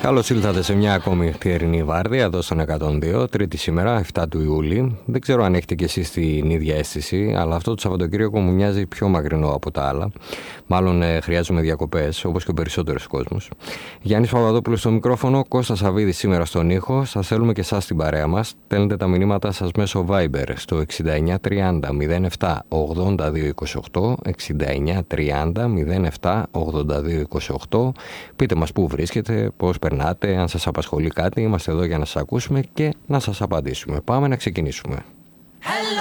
Καλώς ήλθατε σε μια ακόμη νυχτερινή βάρδια εδώ στον 102, τρίτη σήμερα, 7 του Ιούλη. Δεν ξέρω αν έχετε κι εσείς την ίδια αίσθηση, αλλά αυτό το Σαββατοκύριακο μου μοιάζει πιο μακρινό από τα άλλα. Μάλλον χρειάζομαι διακοπές, όπως και ο περισσότερος κόσμος. Γιάννης Παπαδόπουλος στο μικρόφωνο, Κώστας Σαββίδης σήμερα στον ήχο. Σας θέλουμε και εσάς στην παρέα μας. Στέλνετε τα μηνύματα σας μέσω Viber στο 6930 07 82 28, 6930 07 82 28. Πείτε μας πού βρίσκετε, πώς περνάτε, αν σας απασχολεί κάτι. Είμαστε εδώ για να σας ακούσουμε και να σας απαντήσουμε. Πάμε να ξεκινήσουμε. Hello.